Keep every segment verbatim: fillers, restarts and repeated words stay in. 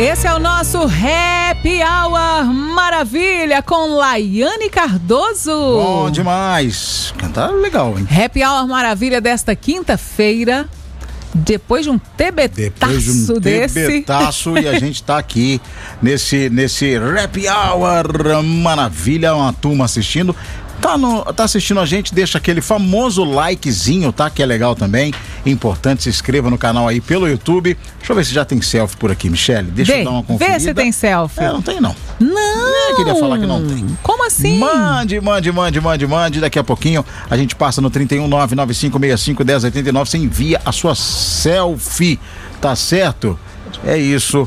Esse é o nosso Happy Hour Maravilha com Laiane Cardoso. Bom demais. Cantar legal, hein? Happy Hour Maravilha desta quinta-feira. Depois de um tebetaço Depois de um desse. tebetaço e a gente tá aqui nesse, nesse Happy Hour Maravilha, uma turma assistindo. Tá, no, tá assistindo a gente, deixa aquele famoso likezinho, tá? Que é legal também. Importante, se inscreva no canal aí pelo YouTube. Deixa eu ver se já tem selfie por aqui, Michele. Deixa Vê, eu dar uma conferida. Vê se tem selfie. É, não tem não. Não! Eu queria falar que não tem. Como assim? Mande, mande, mande, mande, mande. Daqui a pouquinho a gente passa no trinta e um, nove nove cinco seis cinco, um zero oito nove. Você envia a sua selfie, tá certo? É isso.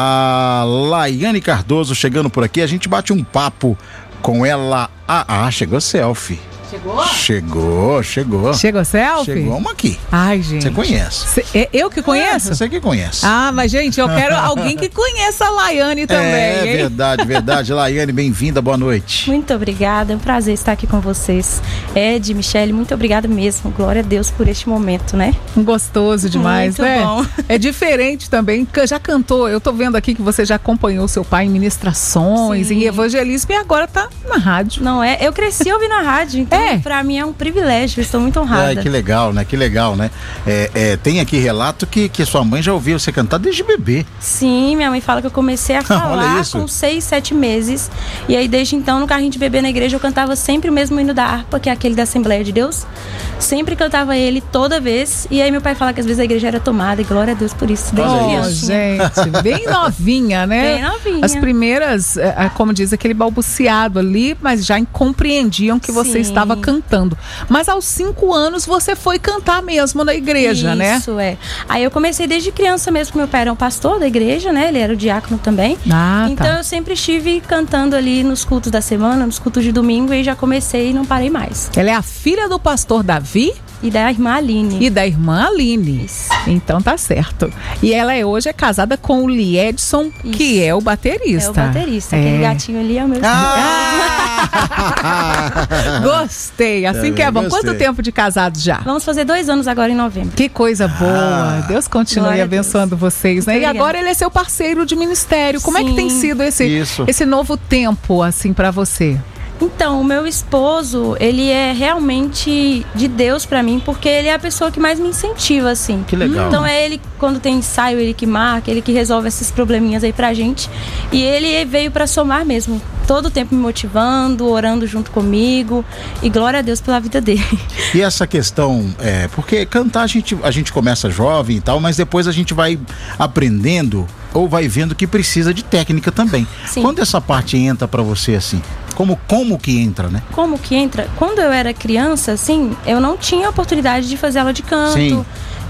A Laiane Cardoso chegando por aqui. A gente bate um papo com ela. Ah, ah, chegou selfie. Chegou? Chegou, chegou. Chegou selfie? Chegou uma aqui. Ai, gente. Você conhece? Cê, é eu que conheço? É, você que conhece. Ah, mas gente, eu quero alguém que conheça a Laiane também. É hein? verdade, verdade. Laiane, bem-vinda, boa noite. Muito obrigada, é um prazer estar aqui com vocês. Ed, Michele, muito obrigada mesmo. Glória a Deus por este momento, né? Gostoso demais, muito né? Bom. É diferente também, já cantou, eu tô vendo aqui que você já acompanhou seu pai em ministrações, Sim. em evangelismo e agora tá na rádio. Não é? Eu cresci ouvindo a rádio, então É. pra mim é um privilégio, estou muito honrada. Ai, que legal, né? Que legal, né? É, é, tem aqui relato que, que sua mãe já ouviu você cantar desde bebê. Sim, minha mãe fala que eu comecei a Olha falar isso. com seis, sete meses. E aí, desde então, no carrinho de bebê na igreja, eu cantava sempre o mesmo hino da harpa, que é aquele da Assembleia de Deus. Sempre cantava ele toda vez. E aí, meu pai fala que às vezes a igreja era tomada, e glória a Deus por isso. Desde Olha Oh, criancinha. gente, bem novinha, né? Bem novinha. As primeiras, é, como diz, aquele balbuciado ali, mas já compreendiam que você Sim. estava cantando. Mas aos cinco anos você foi cantar mesmo na igreja, Isso, né? Isso, é. Aí eu comecei desde criança mesmo, porque meu pai era um pastor da igreja, né? Ele era o diácono também. Ah, então tá. eu sempre estive cantando ali nos cultos da semana, nos cultos de domingo, e já comecei e não parei mais. Ela é a filha do pastor Davi E da irmã Aline. e da irmã Aline. Isso. Então tá certo. E ela é, hoje é casada com o Liedson, Isso. que é o baterista. É o baterista, É. aquele gatinho ali é o meu. Ah! Gostei, assim Também que é bom. gostei. Quanto tempo de casados já? Vamos fazer dois anos agora em novembro. Que coisa boa. Ah, Deus continue glória a abençoando vocês, né? Muito E obrigada. agora ele é seu parceiro de ministério. Como é que Sim. tem sido esse, Isso. esse novo tempo, assim, pra você? Então, o meu esposo, ele é realmente de Deus pra mim, porque ele é a pessoa que mais me incentiva, assim. Que legal. Então é ele, quando tem ensaio, ele que marca, ele que resolve esses probleminhas aí pra gente. E ele veio pra somar mesmo, todo o tempo me motivando, orando junto comigo. E glória a Deus pela vida dele. E essa questão, é, porque cantar a gente, a gente começa jovem e tal, mas depois a gente vai aprendendo ou vai vendo que precisa de técnica também. Sim. Quando essa parte entra pra você assim? Como, como que entra, né? Como que entra? Quando eu era criança, assim, eu não tinha oportunidade de fazer aula de canto. Sim.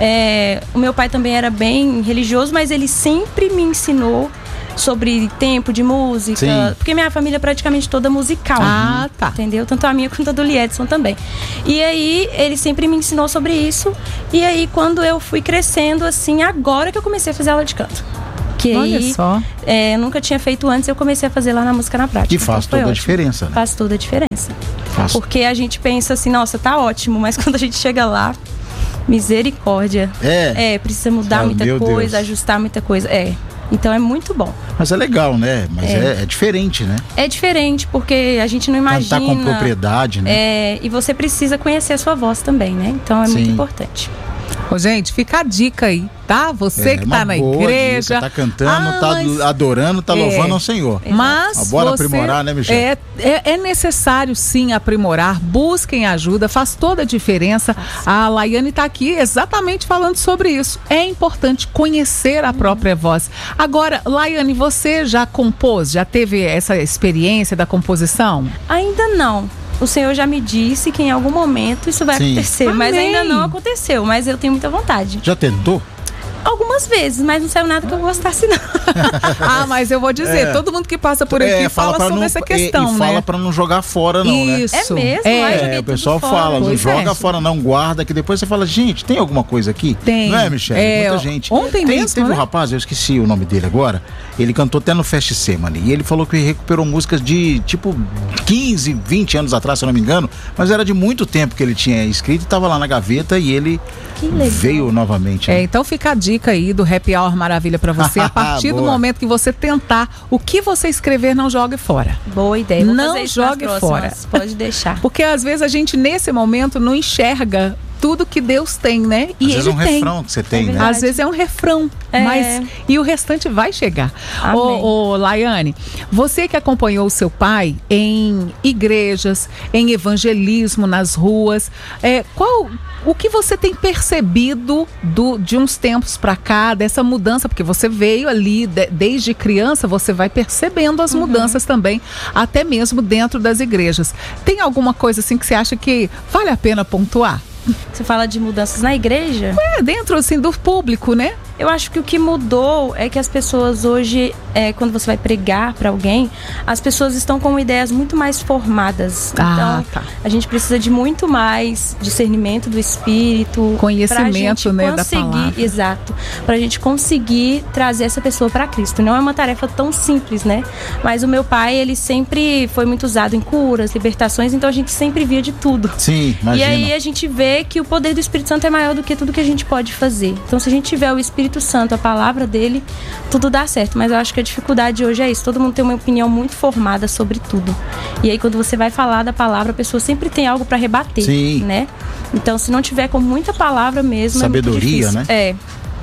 É, o meu pai também era bem religioso, mas ele sempre me ensinou sobre tempo de música. Sim. Porque minha família é praticamente toda musical. Ah, tá. Entendeu? Tanto a minha quanto a do Liedson também. E aí, ele sempre me ensinou sobre isso. E aí, quando eu fui crescendo, assim, agora que eu comecei a fazer aula de canto. Que Olha aí, só. é, nunca tinha feito antes, eu comecei a fazer lá na Música na Prática. Que faz Então, foi toda a ótimo. diferença, né? Faz toda a diferença. Faz. Porque a gente pensa assim, nossa, tá ótimo, mas quando a gente chega lá, misericórdia. É. É, precisa mudar Ah, muita meu coisa, Deus. ajustar muita coisa. É. Então é muito bom. Mas é legal, né? Mas é, é diferente, né? É diferente, porque a gente não imagina. Cantar com propriedade, né? É, e você precisa conhecer a sua voz também, né? Então é Sim. muito importante. Ô, gente, fica a dica aí, tá? Você É, que uma tá na boa igreja. dica, tá cantando, Ah, tá mas- adorando, tá É. louvando ao Senhor. Mas Bora você- aprimorar, né, Michele? É, é, é necessário sim aprimorar, busquem ajuda, faz toda a diferença. A Laiane está aqui exatamente falando sobre isso. É importante conhecer a própria voz. Agora, Laiane, você já compôs, já teve essa experiência da composição? Ainda não. O Senhor já me disse que em algum momento isso vai Sim. acontecer, mas Amém. ainda não aconteceu. Mas eu tenho muita vontade. Já tentou? Algumas vezes, mas não saiu nada que eu gostasse, não. Ah, mas eu vou dizer, É. todo mundo que passa por aqui É, fala, pra sobre não, essa e- questão, e, fala né? pra não jogar fora, não, né? Isso. É mesmo? É. Ai, É, joguei o pessoal tudo fora. fala, não Pois joga é. fora não, guarda, que depois você fala, gente, tem alguma coisa aqui? Tem. Não é, Michele? É, Muita gente. ontem tem, mesmo, Teve né? um rapaz, eu esqueci o nome dele agora, ele cantou até no Fest Semana, e ele falou que recuperou músicas de, tipo, quinze, vinte anos atrás, se eu não me engano, mas era de muito tempo que ele tinha escrito e tava lá na gaveta e ele Que legal. veio novamente. É, né? então fica a dica. dica aí do Happy Hour Maravilha para você. A partir do momento que você tentar, o que você escrever, não jogue fora. Boa ideia. Vou não fazer isso jogue nas fora. próximas. Pode deixar. Porque às vezes a gente, nesse momento, não enxerga tudo que Deus tem, né? E Às ele vezes é um tem. refrão que você tem, É né? Às vezes é um refrão, É. mas e o restante vai chegar. Amém. Ô, ô, Laiane, você que acompanhou o seu pai em igrejas, em evangelismo nas ruas, é, qual o que você tem percebido do, de uns tempos para cá, dessa mudança? Porque você veio ali, de, desde criança, você vai percebendo as mudanças também, até mesmo dentro das igrejas. Tem alguma coisa assim que você acha que vale a pena pontuar? Você fala de mudanças na igreja? É, dentro assim do público, né? Eu acho que o que mudou é que as pessoas hoje, é, quando você vai pregar para alguém, as pessoas estão com ideias muito mais formadas. Ah, então, tá. a gente precisa de muito mais discernimento do espírito, Conhecimento, pra gente né, da conseguir, palavra. exato, pra gente conseguir trazer essa pessoa para Cristo. Não é uma tarefa tão simples, né? Mas o meu pai, ele sempre foi muito usado em curas, libertações, então a gente sempre via de tudo. Sim, imagina. E aí a gente vê que o poder do Espírito Santo é maior do que tudo que a gente pode fazer. Então, se a gente tiver o Espírito Santo, a palavra dele, tudo dá certo. Mas eu acho que a dificuldade hoje é isso. Todo mundo tem uma opinião muito formada sobre tudo. E aí, quando você vai falar da palavra, a pessoa sempre tem algo para rebater, Sim. né? Então, se não tiver com muita palavra mesmo, Sabedoria, é muito difícil. né? É.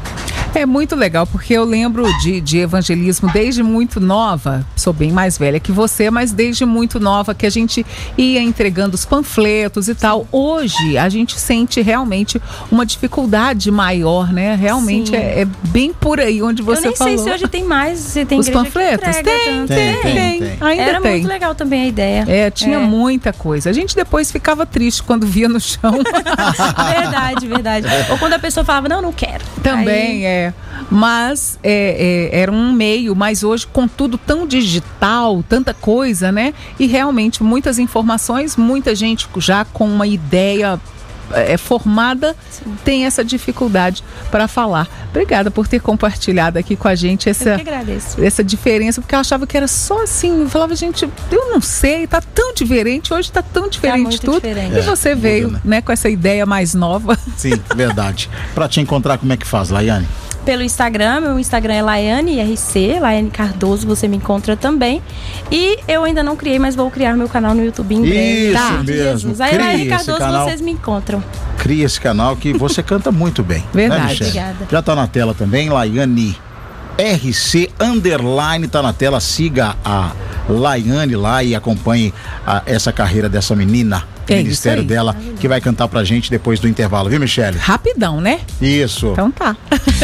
É muito legal, porque eu lembro de, de evangelismo desde muito nova, sou bem mais velha que você, mas desde muito nova que a gente ia entregando os panfletos e tal. Hoje a gente sente realmente uma dificuldade maior, né? Realmente é, é bem por aí onde você eu nem falou. sei se hoje tem mais, se tem Os igreja panfletos? que entrega Tem, tanto. tem, tem, tem. Ainda Era tem. muito legal também a ideia. É, tinha É. muita coisa. A gente depois ficava triste quando via no chão. Verdade, verdade. Ou quando a pessoa falava, não, não quero. Também Aí, é. Mas é, é, era um meio, mas hoje com tudo tão digital, tanta coisa, né? E realmente muitas informações, muita gente já com uma ideia é, formada tem essa dificuldade para falar. Obrigada por ter compartilhado aqui com a gente essa, eu que agradeço. essa diferença, porque eu achava que era só assim. Eu falava, gente, eu não sei, tá tão diferente, hoje tá tão diferente muito tudo. diferente. E É, você muda, veio, né? né, com essa ideia mais nova. Sim, verdade. Pra te encontrar, como é que faz, Laiane? Pelo Instagram, meu Instagram é Laiane R C, Laiane Cardoso, você me encontra também. E eu ainda não criei, mas vou criar meu canal no YouTube em breve. Isso Tá? mesmo. Jesus. Aí Crie Laiane esse Cardoso, canal. vocês me encontram. Cria esse canal que você canta muito bem. Verdade. Né, Michele? Obrigada. Já tá na tela também, Laiane R C underline tá na tela. Siga a Laiane lá e acompanhe a, essa carreira dessa menina, o É ministério isso aí. dela, que vai cantar pra gente depois do intervalo, viu, Michele? Rapidão, né? Isso. Então tá.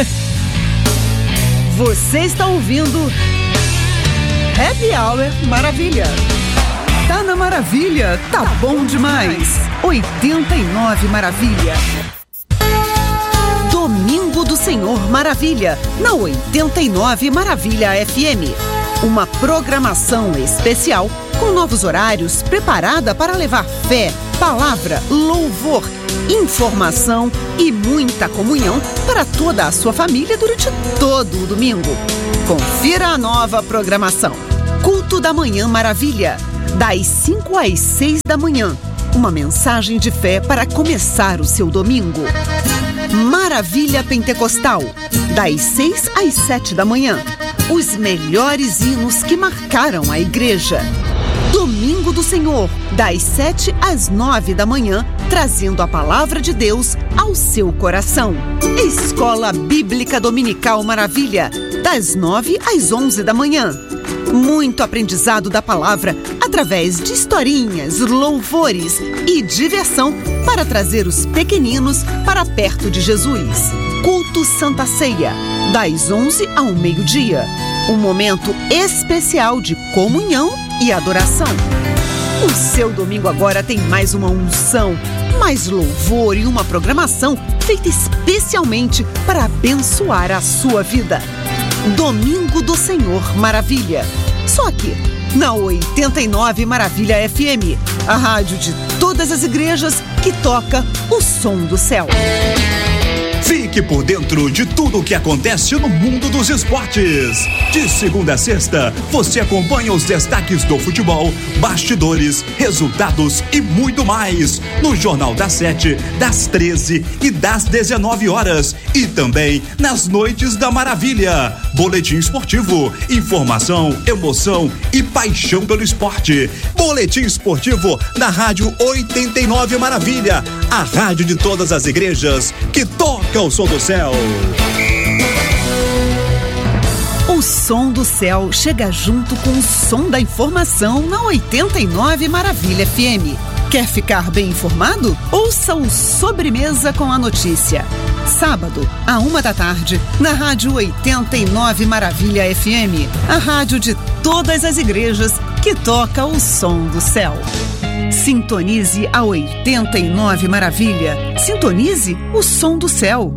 Você está ouvindo Happy Hour Maravilha. Tá na Maravilha, tá bom demais. oitenta e nove Maravilha. Domingo do Senhor Maravilha, na oitenta e nove Maravilha F M. Uma programação especial com novos horários preparada para levar fé, palavra, louvor, informação e muita comunhão para toda a sua família durante todo o domingo. Confira a nova programação. Culto da Manhã Maravilha, das cinco às seis da manhã. Uma mensagem de fé para começar o seu domingo. Maravilha Pentecostal, das seis às sete da manhã. Os melhores hinos que marcaram a igreja. Domingo do Senhor, das sete às nove da manhã, trazendo a palavra de Deus ao seu coração. Escola Bíblica Dominical Maravilha, das nove às onze da manhã. Muito aprendizado da palavra através de historinhas, louvores e diversão para trazer os pequeninos para perto de Jesus. Culto Santa Ceia, das onze ao meio-dia. Um momento especial de comunhão e adoração. O seu domingo agora tem mais uma unção, mais louvor e uma programação feita especialmente para abençoar a sua vida. Domingo do Senhor Maravilha. Só aqui, na oitenta e nove Maravilha F M, a rádio de todas as igrejas que toca o som do céu. Fique Fique por dentro de tudo o que acontece no mundo dos esportes. De segunda a sexta, você acompanha os destaques do futebol, bastidores, resultados e muito mais. No Jornal das Sete, das treze e das dezenove horas. E também nas Noites da Maravilha. Boletim esportivo, informação, emoção e paixão pelo esporte. Boletim esportivo na Rádio oitenta e nove Maravilha. A rádio de todas as igrejas que toca o som do céu. O som do céu chega junto com o som da informação na oitenta e nove Maravilha F M. Quer ficar bem informado? Ouça o Sobremesa com a Notícia. Sábado, à uma da tarde, na Rádio oitenta e nove Maravilha F M. A rádio de todas as igrejas que toca o som do céu. Sintonize a oitenta e nove Maravilha. Sintonize o som do céu.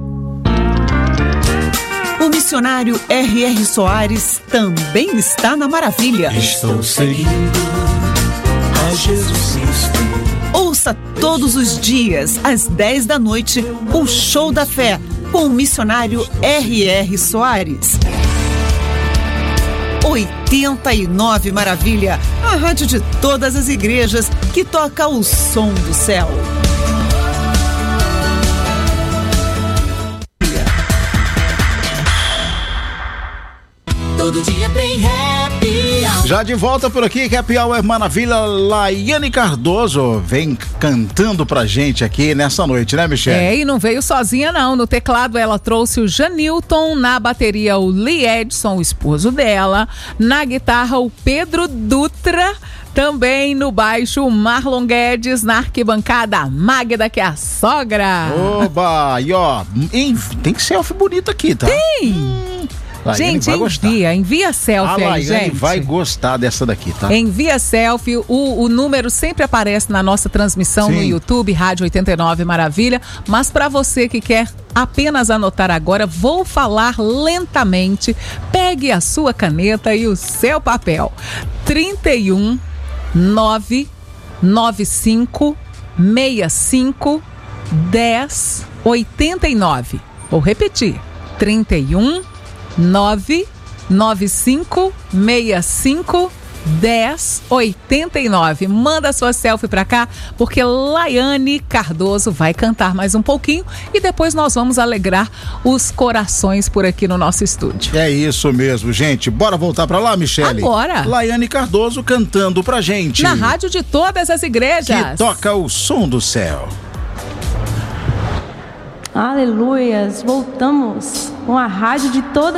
O missionário R R Soares também está na Maravilha. Estou seguindo a Jesus Cristo. Ouça todos os dias, às dez da noite, o Show da Fé, com o missionário R R Soares. oitenta e nove Maravilha, a rádio de todas as igrejas que toca o som do céu. Todo dia tem happy hour. Já de volta por aqui, Happy Hour Maravilha. Laiane Cardoso vem cantando pra gente aqui nessa noite, né, Michele? É, e não veio sozinha não. No teclado ela trouxe o Janilton, na bateria o Lee Edson, o esposo dela, na guitarra o Pedro Dutra, também no baixo o Marlon Guedes, na arquibancada a Magda, que é a sogra. Oba! E ó, em, tem selfie bonito aqui, tá? Tem! Hum. Laiane gente, envia, envia selfie a aí, Laiane gente. vai gostar dessa daqui, tá? Envia selfie, o, o número sempre aparece na nossa transmissão Sim. no YouTube, Rádio oitenta e nove Maravilha, mas para você que quer apenas anotar agora, vou falar lentamente. Pegue a sua caneta e o seu papel. trinta e um, nove nove cinco, seis cinco, dez, oitenta e nove. Vou repetir. trinta e um, nove nove cinco, seis cinco, dez, oitenta e nove. Manda sua selfie pra cá, porque Laiane Cardoso vai cantar mais um pouquinho e depois nós vamos alegrar os corações por aqui no nosso estúdio. É isso mesmo, gente. Bora voltar pra lá, Michele? Agora. Laiane Cardoso cantando pra gente. Na rádio de todas as igrejas. Que toca o som do céu. Aleluias, voltamos com a rádio de todas